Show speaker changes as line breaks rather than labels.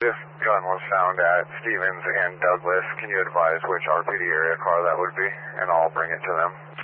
This gun was found at Stevens and Douglas. Can you advise which RPD area car that would be? And I'll bring it to them.